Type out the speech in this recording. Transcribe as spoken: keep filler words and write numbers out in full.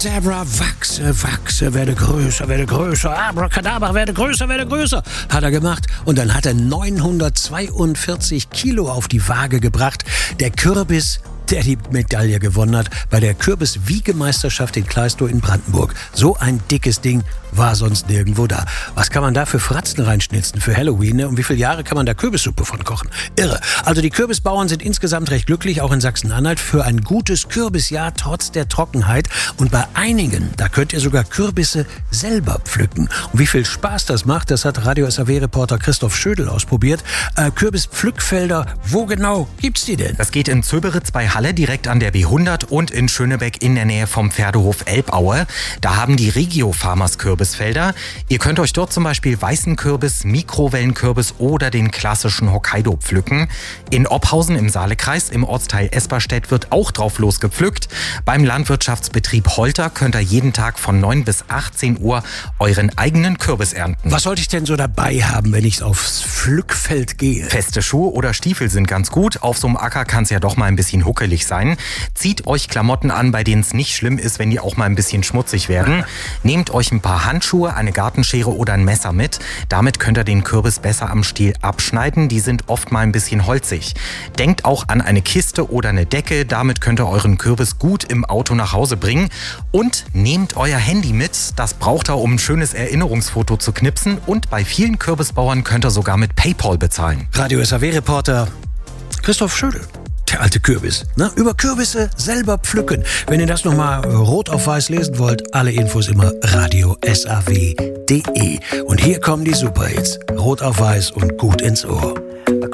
Abracadabra, wachse, wachse, werde größer, werde größer, Abracadabra, werde größer, werde größer, hat er gemacht. Und dann hat er neunhundertzweiundvierzig Kilo auf die Waage gebracht. Der Kürbis, der die Medaille gewonnen hat bei der Kürbis-Wiegemeisterschaft in Kleistow in Brandenburg. So ein dickes Ding war sonst nirgendwo da. Was kann man da für Fratzen reinschnitzen für Halloween? Ne? Und wie viele Jahre kann man da Kürbissuppe von kochen? Irre. Also die Kürbisbauern sind insgesamt recht glücklich, auch in Sachsen-Anhalt, für ein gutes Kürbisjahr trotz der Trockenheit. Und bei einigen, da könnt ihr sogar Kürbisse selber pflücken. Und wie viel Spaß das macht, das hat Radio S A W-Reporter Christoph Schödel ausprobiert. Äh, Kürbispflückfelder, wo genau gibt's die denn? Das geht in Zöberitz bei Halle direkt an der B hundert und in Schönebeck in der Nähe vom Pferdehof Elbaue. Da haben die Regio Farmers Kürbisfelder. Ihr könnt euch dort zum Beispiel weißen Kürbis, Mikrowellenkürbis oder den klassischen Hokkaido pflücken. In Ophausen im Saalekreis im Ortsteil Esperstedt wird auch drauf losgepflückt. Beim Landwirtschaftsbetrieb Holter könnt ihr jeden Tag von neun bis achtzehn Uhr euren eigenen Kürbis ernten. Was sollte ich denn so dabei haben, wenn ich aufs Pflückfeld gehe? Feste Schuhe oder Stiefel sind ganz gut. Auf so einem Acker kann es ja doch mal ein bisschen huckelig sein. Zieht euch Klamotten an, bei denen es nicht schlimm ist, wenn die auch mal ein bisschen schmutzig werden. Nehmt euch ein paar Handschuhe, eine Gartenschere oder ein Messer mit. Damit könnt ihr den Kürbis besser am Stiel abschneiden. Die sind oft mal ein bisschen holzig. Denkt auch an eine Kiste oder eine Decke. Damit könnt ihr euren Kürbis gut im Auto nach Hause bringen. Und nehmt euer Handy mit. Das braucht ihr, um ein schönes Erinnerungsfoto zu knipsen. Und bei vielen Kürbisbauern könnt ihr sogar mit PayPal bezahlen. Radio S A W-Reporter Christoph Schödel. Der alte Kürbis. Ne? Über Kürbisse selber pflücken. Wenn ihr das nochmal rot auf weiß lesen wollt, alle Infos immer radio S A W punkt de. Und hier kommen die Superhits. Rot auf weiß und gut ins Ohr.